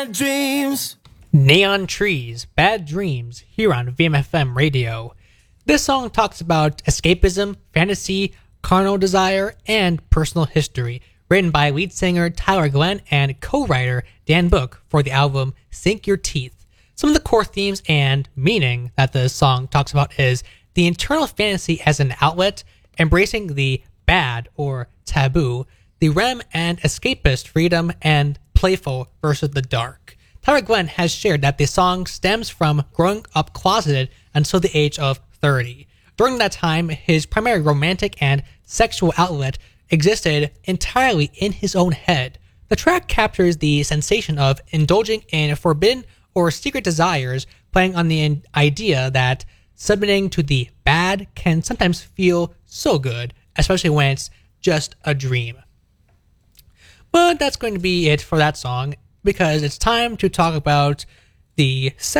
dreams. Neon Trees, Bad Dreams, here on VMFM Radio. This song talks about escapism, fantasy, carnal desire, and personal history, written by lead singer Tyler Glenn and co-writer Dan Book for the album Sink Your Teeth. Some of the core themes and meaning that the song talks about is the internal fantasy as an outlet, embracing the bad or taboo, the REM and escapist freedom, and playful versus the dark. Tyler Glenn has shared that the song stems from growing up closeted until the age of 30. During that time, his primary romantic and sexual outlet existed entirely in his own head. The track captures the sensation of indulging in forbidden or secret desires, playing on the idea that submitting to the bad can sometimes feel so good, especially when it's just a dream. But that's going to be it for that song, because it's time to talk about the